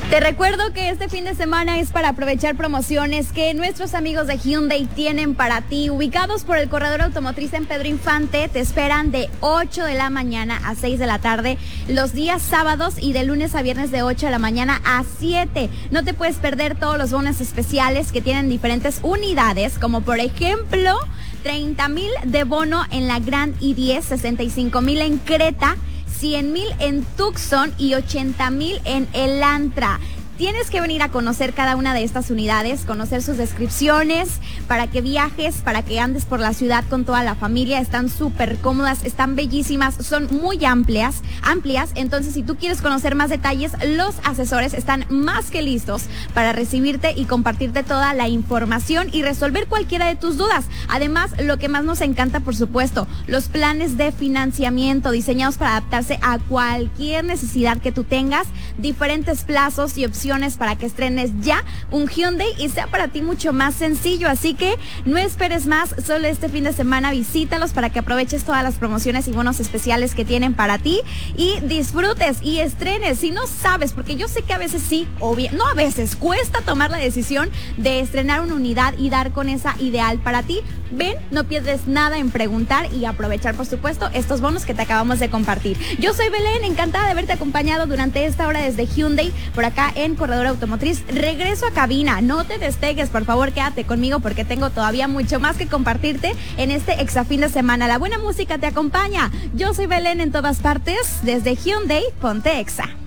Te recuerdo que este fin de semana es para aprovechar promociones que nuestros amigos de Hyundai tienen para ti. Ubicados por el corredor automotriz en Pedro Infante, te esperan de 8 de la mañana a 6 de la tarde los días sábados y de lunes a viernes de 8 de la mañana a 7. No te puedes perder todos los bonos especiales que tienen diferentes unidades, como por ejemplo 30,000 de bono en la Grand i10, 65,000 en Creta, 100,000 en Tucson y 80,000 en Elantra. Tienes que venir a conocer cada una de estas unidades, conocer sus descripciones, para que viajes, para que andes por la ciudad con toda la familia. Están súper cómodas, están bellísimas, son muy amplias. Entonces, si tú quieres conocer más detalles, los asesores están más que listos para recibirte y compartirte toda la información y resolver cualquiera de tus dudas. Además, lo que más nos encanta, por supuesto, los planes de financiamiento diseñados para adaptarse a cualquier necesidad que tú tengas, diferentes plazos y opciones para que estrenes ya un Hyundai y sea para ti mucho más sencillo. Así que no esperes más, solo este fin de semana visítalos para que aproveches todas las promociones y bonos especiales que tienen para ti y disfrutes y estrenes. Si no sabes, porque yo sé que a veces sí, o bien, no a veces, cuesta tomar la decisión de estrenar una unidad y dar con esa ideal para ti. Ven, no pierdes nada en preguntar y aprovechar, por supuesto, estos bonos que te acabamos de compartir. Yo soy Belén, encantada de haberte acompañado durante esta hora desde Hyundai, por acá en Corredor Automotriz. Regreso a cabina, no te despegues, por favor, quédate conmigo porque tengo todavía mucho más que compartirte en este exafín de semana. La buena música te acompaña. Yo soy Belén en todas partes, desde Hyundai, ponte Exa.